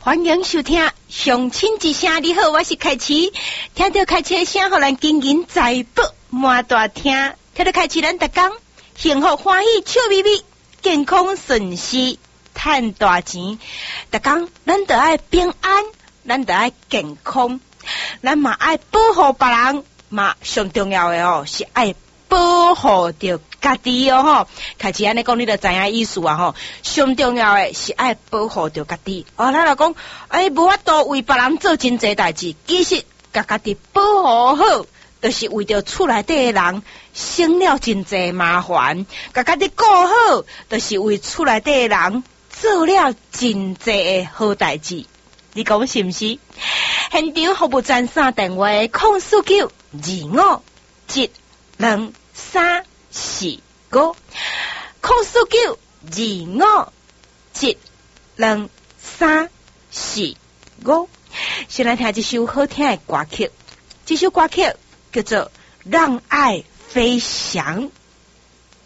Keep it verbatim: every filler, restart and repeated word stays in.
欢迎收听相亲之声。你好，我是凯琪。听到凯琪的声，互咱经营财宝满大厅。听到凯琪，咱逐工幸福欢喜笑眯眯，健康顺遂，赚大钱。逐工咱得爱平安，咱得爱健康，咱嘛爱保护别人，嘛上重要的哦是爱保护着家己哦吼。开始安尼讲，你就知影意思啊吼。上重要的是爱保护着家己。哦，咱来讲，哎，无法度为别人做真济代志，其实甲家己保护好，就是为着厝内底的人省了真济麻烦；甲家己顾好，就是为厝内底的人做了真济的好代志。你讲是毋是？现场服务专线电话：零四九二五七两三四五，零四九二五七两三四五。先来听一首好听的歌曲，这首歌曲叫做《让爱飞翔》。